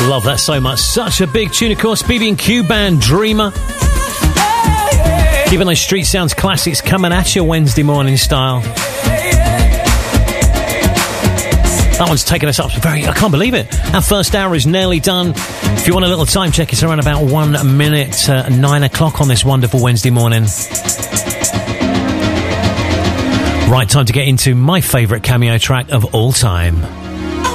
Love that so much. Such a big tune, of course. BB&Q band Dreamer. Keeping those street sounds classics coming at you Wednesday morning style. That one's taken us up to I can't believe it. Our first hour is nearly done. If you want a little time check, it's around about 1 minute 9 o'clock on this wonderful Wednesday morning. Right, time to get into my favourite cameo track of all time.